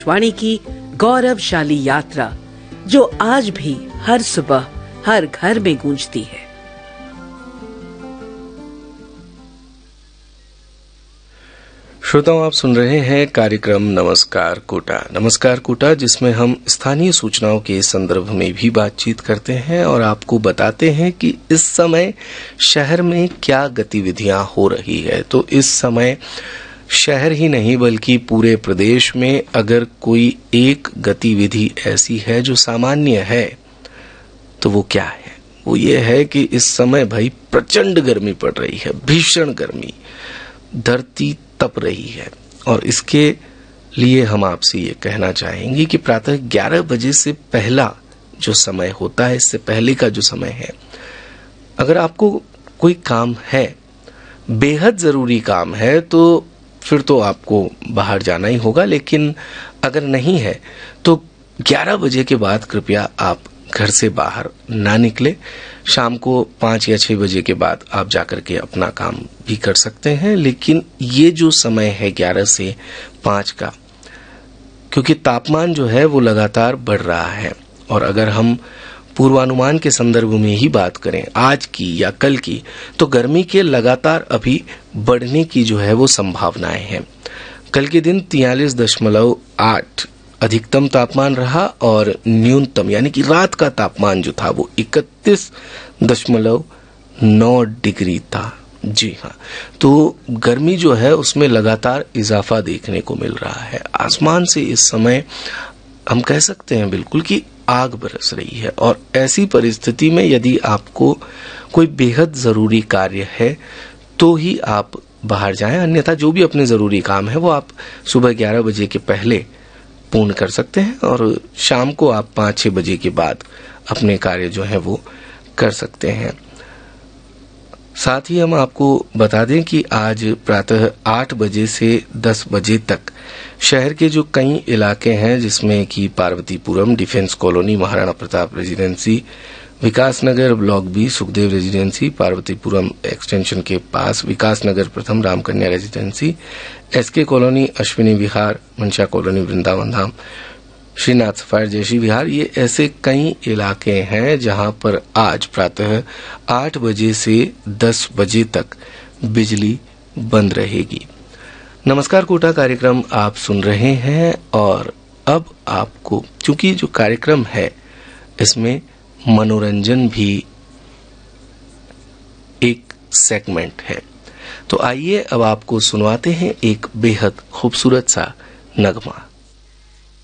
वाणी की गौरवशाली यात्रा जो आज भी हर सुबह हर घर में गूंजती है। श्रोताओं, आप सुन रहे हैं कार्यक्रम नमस्कार कोटा। नमस्कार कोटा, जिसमें हम स्थानीय सूचनाओं के संदर्भ में भी बातचीत करते हैं और आपको बताते हैं कि इस समय शहर में क्या गतिविधियां हो रही है। तो इस समय शहर ही नहीं बल्कि पूरे प्रदेश में अगर कोई एक गतिविधि ऐसी है जो सामान्य है तो वो क्या है? वो ये है कि इस समय भाई प्रचंड गर्मी पड़ रही है, भीषण गर्मी, धरती तप रही है। और इसके लिए हम आपसे ये कहना चाहेंगे कि प्रातः 11 बजे से पहला जो समय होता है, इससे पहले का जो समय है, अगर आपको कोई काम है, बेहद जरूरी काम है, तो फिर तो आपको बाहर जाना ही होगा। लेकिन अगर नहीं है तो 11 बजे के बाद कृपया आप घर से बाहर ना निकले। शाम को 5 या 6 बजे के बाद आप जाकर के अपना काम भी कर सकते हैं। लेकिन ये जो समय है 11 से 5 का, क्योंकि तापमान जो है वो लगातार बढ़ रहा है, और अगर हम पूर्वानुमान के संदर्भ में ही बात करें आज की या कल की, तो गर्मी के लगातार अभी बढ़ने की जो है वो संभावनाएं हैं। कल के दिन 43.8 अधिकतम तापमान रहा और न्यूनतम यानी कि रात का तापमान जो था वो 31.9 डिग्री था। जी हाँ, तो गर्मी जो है उसमें लगातार इजाफा देखने को मिल रहा है। आसमान से इस समय हम कह सकते हैं बिल्कुल कि आग बरस रही है। और ऐसी परिस्थिति में यदि आपको कोई बेहद जरूरी कार्य है तो ही आप बाहर जाएं, अन्यथा जो भी अपने जरूरी काम है वो आप सुबह 11 बजे के पहले पूर्ण कर सकते हैं और शाम को आप 5-6 बजे के बाद अपने कार्य जो है वो कर सकते हैं। साथ ही हम आपको बता दें कि आज प्रातः 8 बजे से 10 बजे तक शहर के जो कई इलाके हैं, जिसमें कि Parvathipuram, defence colony, Maharana Pratap residency, विकास नगर block B, Sukhdev residency, Parvathipuram extension के पास विकास नगर प्रथम, Ramkanya residency, SK colony, Ashwini विहार, मनशा कॉलोनी, वृंदावन धाम, श्रीनाथ सफायर, जयश्री विहार, ये ऐसे कई इलाके हैं जहां पर आज प्रातः 8 बजे से 10 बजे तक बिजली बंद रहेगी। नमस्कार कोटा कार्यक्रम आप सुन रहे हैं और अब आपको, चूंकि जो कार्यक्रम है इसमें मनोरंजन भी एक सेगमेंट है, तो आइए अब आपको सुनवाते हैं एक बेहद खूबसूरत सा नगमा।